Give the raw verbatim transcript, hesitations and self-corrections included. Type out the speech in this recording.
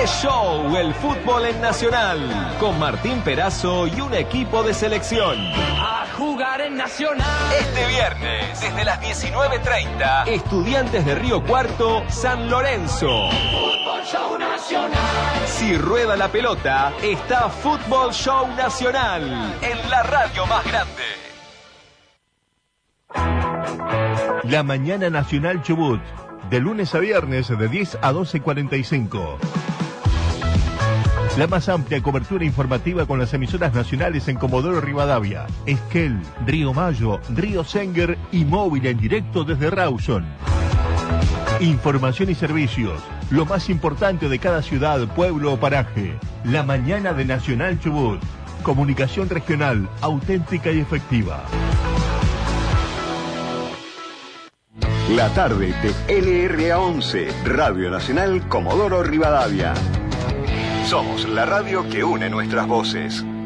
¡Qué show! El fútbol en Nacional, con Martín Perazo y un equipo de selección. A jugar en Nacional. Este viernes, desde las diecinueve treinta, Estudiantes de Río Cuarto, San Lorenzo. Fútbol Show Nacional. Si rueda la pelota, está Fútbol Show Nacional, en la radio más grande. La Mañana Nacional Chubut, de lunes a viernes de diez a doce cuarenta y cinco. La más amplia cobertura informativa con las emisoras nacionales en Comodoro Rivadavia, Esquel, Río Mayo, Río Senguer y móvil en directo desde Rawson. Información y servicios, lo más importante de cada ciudad, pueblo o paraje. La Mañana de Nacional Chubut. Comunicación regional, auténtica y efectiva. La tarde de L R A once, Radio Nacional Comodoro Rivadavia. Somos la radio que une nuestras voces.